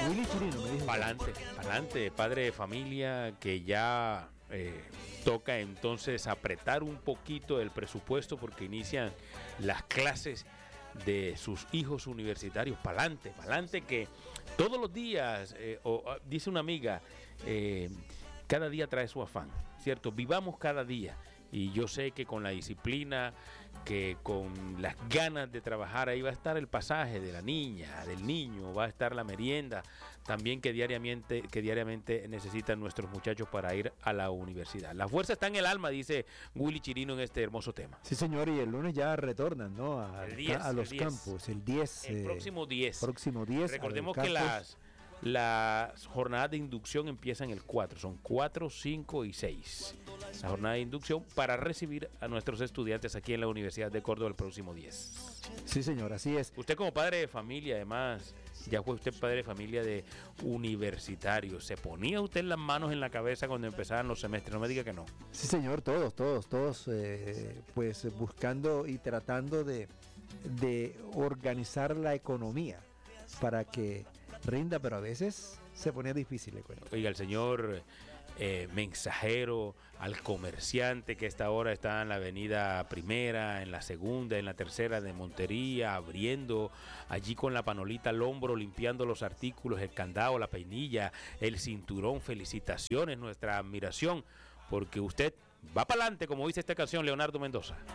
Willy Chirino me dijo. Pa'lante, padre de familia que ya toca entonces apretar un poquito el presupuesto porque inician las clases de sus hijos universitarios. Pa'lante, que todos los días, dice una amiga, cada día trae su afán, ¿cierto? Vivamos cada día. Y yo sé que con la disciplina, que con las ganas de trabajar, ahí va a estar el pasaje de la niña, del niño, va a estar la merienda, también que diariamente necesitan nuestros muchachos para ir a la universidad. La fuerza está en el alma, dice Willy Chirino en este hermoso tema. Sí, señor, y el lunes ya retornan, ¿no? A los campos, el 10. El próximo 10. Próximo 10. Recordemos que las jornadas de inducción empiezan el 4, son 4, 5 y 6. La jornada de inducción para recibir a nuestros estudiantes aquí en la Universidad de Córdoba el próximo 10. Sí, señor, así es. Usted como padre de familia, además, ya fue usted padre de familia de universitario. ¿Se ponía usted las manos en la cabeza cuando empezaban los semestres? No me diga que no. Sí, señor, todos, pues buscando y tratando de organizar la economía para que rinda, pero a veces se ponía difícil, le cuento. Oiga, el señor mensajero, al comerciante que a esta hora está en la avenida Primera, en la Segunda, en la Tercera de Montería, abriendo allí con la panolita al hombro, limpiando los artículos, el candado, la peinilla, el cinturón. Felicitaciones, nuestra admiración, porque usted va para adelante, como dice esta canción Leonardo Mendoza.